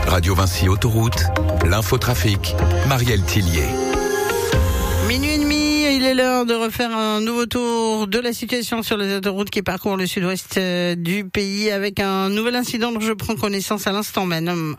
Radio Vinci Autoroute, l'infotrafic, Marielle Tillier. Minuit et demi, il est l'heure de refaire un nouveau tour de la situation sur les autoroutes qui parcourent le sud-ouest du pays avec un nouvel incident dont je prends connaissance à l'instant même.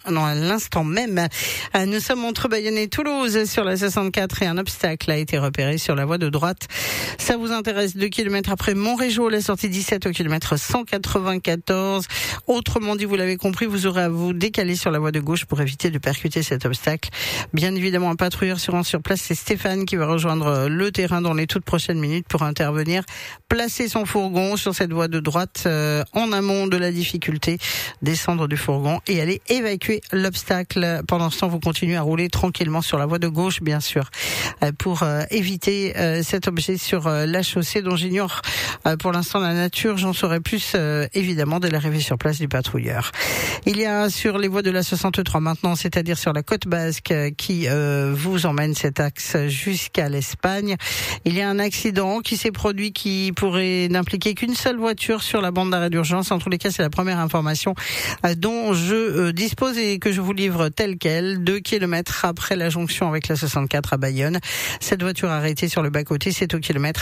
Nous sommes entre Bayonne et Toulouse sur la 64 et un obstacle a été repéré sur la voie de droite. Ça vous intéresse, 2 km après Montrégeau, la sortie 17 au kilomètre 194. Autrement dit, vous l'avez compris, vous aurez à vous décaler sur la voie de gauche pour éviter de percuter cet obstacle. Bien évidemment, un patrouilleur se rend sur place, c'est Stéphane qui va rejoindre le terrain dans les toutes prochaines minutes pour intervenir, placer son fourgon sur cette voie de droite en amont de la difficulté, descendre du fourgon et aller évacuer l'obstacle. Pendant ce temps, vous continuez à rouler tranquillement sur la voie de gauche, bien sûr, pour éviter cet objet sur la chaussée dont j'ignore pour l'instant la nature. J'en saurai plus évidemment dès l'arrivée sur place du patrouilleur. Il y a sur les voies de la 63 maintenant, c'est-à-dire sur la côte basque qui vous emmène cet axe jusqu'à l'Espagne. Il y a un accident qui s'est produit qui pourrait n'impliquer qu'une seule voiture sur la bande d'arrêt d'urgence. En tous les cas, c'est la première information dont je dispose et que je vous livre telle quelle. 2 kilomètres après la jonction avec la 64 à Bayonne. Cette voiture arrêtée sur le bas-côté, c'est au kilomètre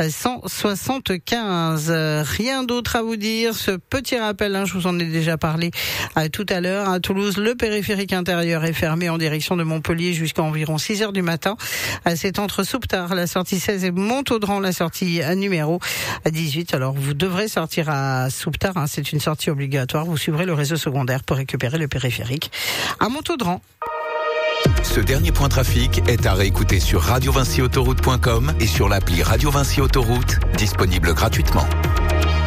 175. Rien d'autre à vous dire. Ce petit rappel, je vous en ai déjà parlé tout à l'heure. À Toulouse, le périphérique intérieur est fermé en direction de Montpellier jusqu'à environ 6 heures du matin. C'est entre Souptard, la sortie 16 et Montaudran, la sortie numéro 18. Alors, vous devrez sortir à Souptard, c'est une sortie obligatoire. Vous suivrez le réseau secondaire pour récupérer le périphérique à Montaudran. Ce dernier point trafic est à réécouter sur radiovinciautoroute.com et sur l'appli Radio Vinci Autoroute, disponible gratuitement.